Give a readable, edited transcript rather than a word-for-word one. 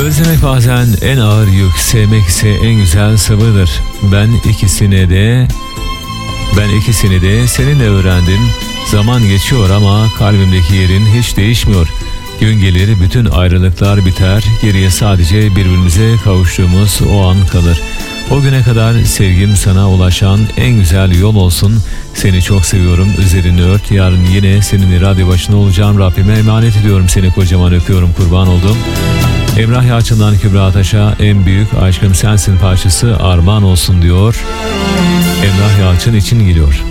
Özlemek bazen en ağır yük, sevmek ise en güzel sabırdır. Ben ikisini de seninle öğrendim. Zaman geçiyor ama kalbimdeki yerin hiç değişmiyor. Gün gelir, bütün ayrılıklar biter, geriye sadece birbirimize kavuştuğumuz o an kalır. O güne kadar sevgim sana ulaşan en güzel yol olsun. Seni çok seviyorum, üzerini ört. Yarın yine seninle radyo başında olacağım. Rabbime emanet ediyorum seni, kocaman öpüyorum, kurban oldum. Emrah Yalçın'dan Kübra Ataş'a en büyük aşkım sensin parçası armağan olsun diyor. Emrah Yalçın için geliyor.